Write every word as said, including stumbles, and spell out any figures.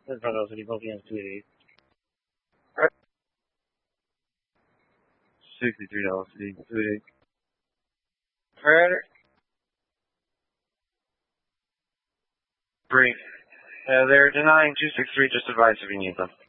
This is Brother City Pokemon two eighty-eight. sixty-three dollars City, two eighty-eight. Predator. Brief. Uh, they're denying two six three, just advice if you need them.